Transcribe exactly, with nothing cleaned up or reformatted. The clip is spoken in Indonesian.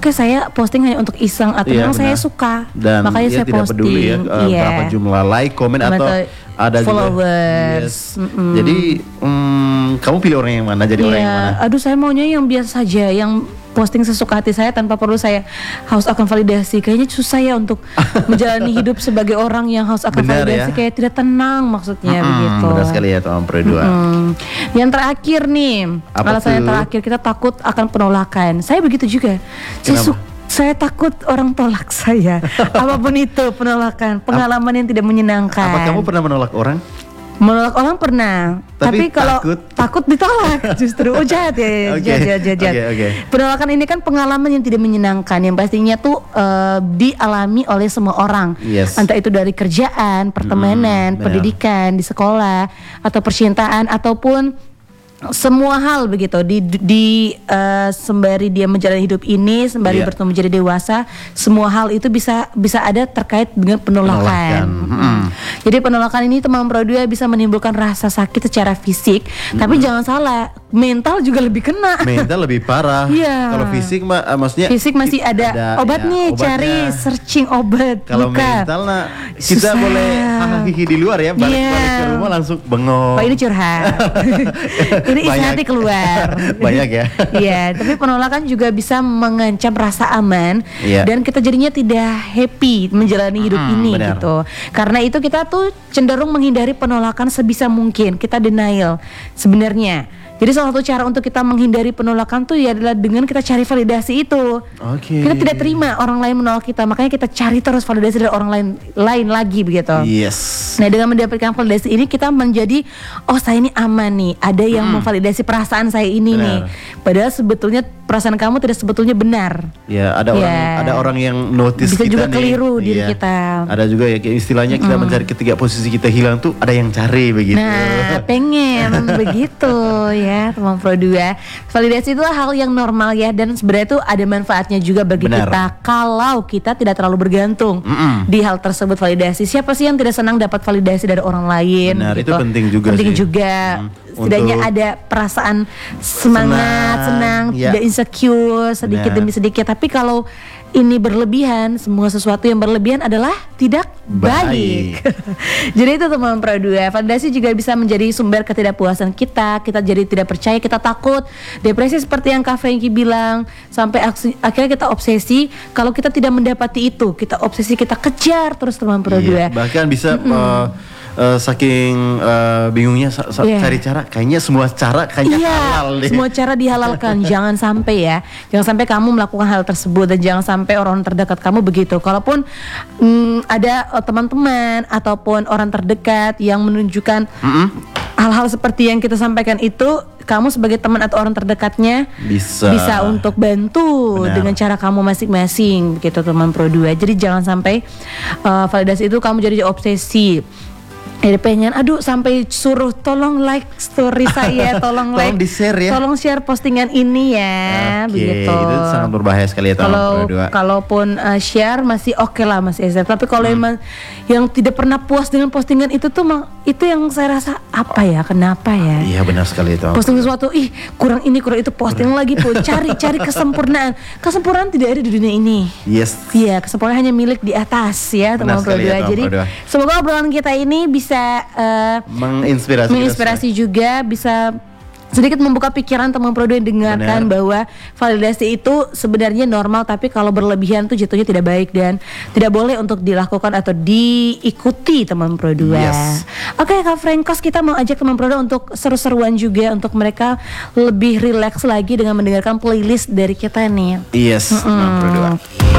oke saya posting hanya untuk iseng atau Iya, memang saya benar. suka, Dan makanya dia saya tidak posting. peduli ya uh, Iya. berapa jumlah like, komen atau Atau ada followers. juga. Yes. Jadi mm, kamu pilih orang yang mana, jadi Iya, orang yang mana? aduh saya maunya yang biasa saja, yang posting sesuka hati saya tanpa perlu saya haus akan validasi. Kayaknya susah ya untuk menjalani hidup sebagai orang yang haus akan Benar validasi, ya? kayak tidak tenang maksudnya Mm-mm, begitu. Benar sekali ya teman Pro dua. Hmm. Yang terakhir nih, Apa alasan yang tuh? terakhir kita takut akan penolakan. Saya begitu juga. Saya Kenapa? su- saya takut orang tolak saya. Apapun itu penolakan, pengalaman yang tidak menyenangkan. Apa kamu pernah menolak orang? Menolak orang pernah, tapi, Tapi kalau takut? takut ditolak justru. Oh jahat ya, Oke, jahat, jahat, jahat, jahat. oke, oke. Penolakan ini kan pengalaman yang tidak menyenangkan, yang pastinya tuh eh, dialami oleh semua orang. Yes. Entah itu dari kerjaan, pertemanan, benar. pendidikan, di sekolah, atau percintaan, ataupun semua hal begitu di di eh, sembari dia menjalani hidup ini, sembari Iya. bertumbuh menjadi dewasa, semua hal itu bisa bisa ada terkait dengan penolakan. Penolakan, Mm. Jadi penolakan ini teman Pro dua bisa menimbulkan rasa sakit secara fisik, tapi jangan salah, mental juga lebih kena. Mental lebih parah. Iya. Kalau fisik mah uh, maksudnya Fisik masih ada, ada, obat ya, nih, obatnya. cari searching obat. Kalau buka. mental nah kita Susah. boleh hahaha di luar ya, balik-balik Iya. ke rumah langsung bengong. Pak ini curhat. Ini isi Banyak. hati keluar. Banyak ya. Iya, tapi penolakan juga bisa mengancam rasa aman, Iya. dan kita jadinya tidak happy menjalani hidup Mm, ini benar. gitu. Karena itu kita tuh cenderung menghindari penolakan sebisa mungkin. Kita denial sebenarnya. Jadi salah satu cara untuk kita menghindari penolakan tuh ya adalah dengan kita cari validasi itu. Oke. Kita tidak terima orang lain menolak kita, makanya kita cari terus validasi dari orang lain lain lagi begitu. Yes. Nah, dengan mendapatkan validasi ini kita menjadi, oh saya ini aman nih, ada yang Hmm. memvalidasi perasaan saya ini Benar. nih. Padahal sebetulnya perasaan kamu tidak sebetulnya benar. Ya, ada orang Ya. ada orang yang notice Bisa kita juga nih. keliru diri Iya. kita. Ada juga ya kayak istilahnya kita mencari ketiga posisi kita hilang tuh ada yang cari begitu. Nah, pengen begitu ya teman Pro dua. Validasi itu hal yang normal ya, dan sebenarnya itu ada manfaatnya juga bagi Benar. kita kalau kita tidak terlalu bergantung Mm-mm. di hal tersebut validasi. Siapa sih yang tidak senang dapat validasi dari orang lain? Benar, gitu. itu penting juga Penting sih. juga. Hmm, Setidaknya untuk- ada perasaan semangat, Senang, senang, ya. tidak insecure sedikit Benar. demi sedikit. Tapi kalau ini berlebihan, semua sesuatu yang berlebihan adalah tidak baik. Baik. Jadi itu teman Pro dua. Validasi juga bisa menjadi sumber ketidakpuasan kita. Kita jadi tidak percaya, kita takut, depresi seperti yang Kak Franky bilang, sampai aksi, akhirnya kita obsesi. Kalau kita tidak mendapati itu, kita obsesi, kita kejar terus teman Pro dua. Iya, bahkan bisa uh, uh, saking uh, bingungnya sa- sa- Iya. cari cara, kayaknya semua cara kayaknya Iya, halal deh. semua cara dihalalkan. Jangan sampai ya, jangan sampai kamu melakukan hal tersebut, dan jangan sampai orang terdekat kamu begitu. Kalaupun mm, ada uh, teman-teman ataupun orang terdekat yang menunjukkan Mm-mm. hal-hal seperti yang kita sampaikan itu, kamu sebagai teman atau orang terdekatnya Bisa. bisa untuk bantu Benar. dengan cara kamu masing-masing begitu teman Pro dua. Jadi jangan sampai uh, validasi itu kamu jadi obsesi. Jadi pengen, aduh sampai suruh tolong like story saya, tolong like, Tolong di-share ya. tolong share postingan ini ya, Oke, begitu. itu sangat berbahaya sekali ya teman Kalau Pro dua. kalaupun uh, share masih oke lah, masih accept. Tapi kalau Hmm. emang yang tidak pernah puas dengan postingan itu tuh, mang, itu yang saya rasa apa ya, kenapa ya? Iya benar sekali itu. Posting sesuatu, ih kurang ini kurang itu, posting lagi pun cari cari kesempurnaan. Kesempurnaan tidak ada di dunia ini. Yes. Iya, kesempurnaan hanya milik di atas ya teman Benar Pro sekali dua. ya, teman Jadi Pro dua. semoga obrolan kita ini bisa eh, Menginspirasi. kita menginspirasi juga, bisa sedikit membuka pikiran teman Pro dua yang dengarkan Benar. bahwa validasi itu sebenarnya normal, tapi kalau berlebihan tuh jatuhnya tidak baik dan tidak boleh untuk dilakukan atau diikuti teman Pro dua. Yes. Oke Kak Frankos, kita mau ajak teman Pro dua untuk seru-seruan juga, untuk mereka lebih rileks lagi dengan mendengarkan playlist dari kita nih. Yes, teman Pro dua.